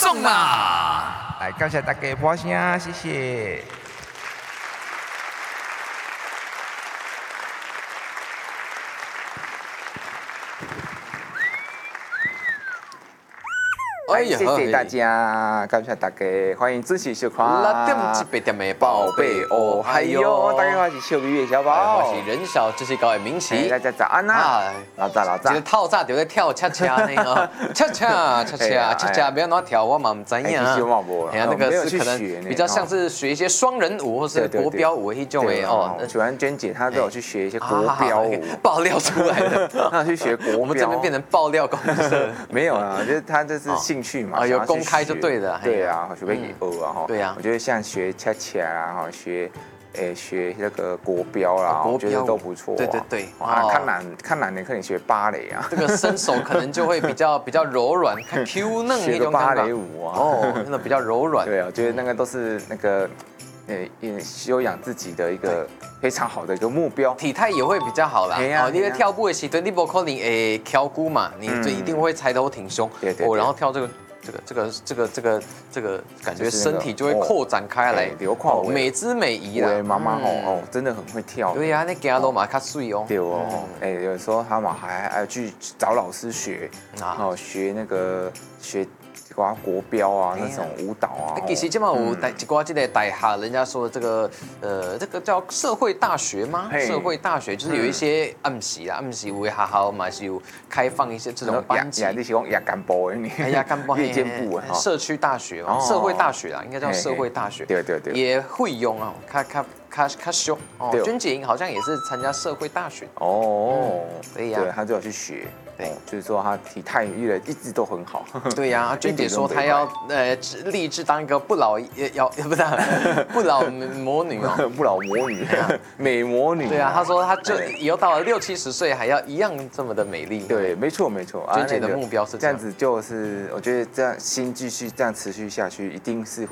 送啦！来，感谢大家播声，谢谢。 哎呀，谢谢大家，感谢大家，欢迎支持收看。 6.18点的宝贝哦， 还有大家好，我是小鱼的小宝， 我是人小志气高的明奇。 大家早安啊！老早， 这个透早就在跳恰恰呢哦，恰恰，不要乱跳，我嘛唔知影。 其实我无， 哎呀，那个是可能比较像是学一些双人舞或是国标舞那种诶哦。 喜欢娟姐，她都有去学一些国标舞， 爆料出来了， 她去学国标。 我们这边变成爆料公司。 没有啊，就是她这是兴趣嘛， 有公开就对了。 对啊，学会舞啊哈。 对啊， 我觉得像学恰恰啊，哈学那个国标啦，我觉得都不错。 对。 啊，看男的可以学芭蕾啊， 这个身手可能就会比较柔软，看 Q 嫩那种芭蕾舞啊。 哦，真的比较柔软。 对啊，我觉得那个都是那个修养自己的一个非常好的一个目标， 体态也会比较好啦。哦，你在跳步的时候，你不可能挑骨嘛，你就一定会抬头挺胸。 对。 哦，然后跳这个，感觉身体就会扩展开来， 流胯尾， 美姿美仪啦。 妈妈哦，真的很会跳。 对呀，那走路嘛较水哦。 对哦，有时候他们还去找老师学，哦，学那个国标啊，那种舞蹈啊。 其实这么有一寡这个大学，人家说这个这个叫社会大学吗？社会大学就是有一些暗时啦，暗时有的学校嘛是有开放一些这种班级。 你是讲夜间部的你？ 夜间部、 夜间部啊， 社区大学嘛，社会大学啦，应该叫社会大学。 对。 也会用啊，较凶哦。娟姐好像也是参加社会大学哦， 对呀， 她就要去学。对，就是说她体态一直都很好。 对呀，娟姐说她要立志当一个不老魔女哦， 不老魔女，美魔女。 对啊，她说她就以后到了60-70岁还要一样这么的美丽。 对，没错。 娟姐的目标是这样子，就是我觉得这样心继续这样持续下去，一定是